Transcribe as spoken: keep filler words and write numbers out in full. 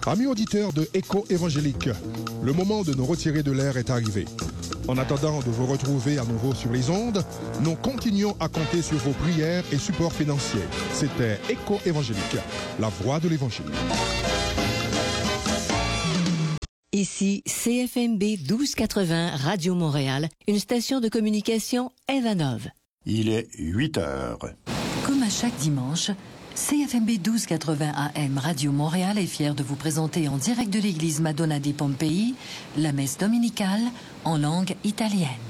Amis auditeurs de Écho évangélique, le moment de nous retirer de l'air est arrivé. En attendant de vous retrouver à nouveau sur les ondes, nous continuons à compter sur vos prières et supports financiers. C'était Écho évangélique, la voix de l'évangile. Ici C F M B douze quatre-vingts Radio Montréal, une station de communication Evanov. Il est huit heures. Comme à chaque dimanche, C F M B douze quatre-vingts A M Radio Montréal est fier de vous présenter en direct de l'église Madonna di Pompei la messe dominicale en langue italienne.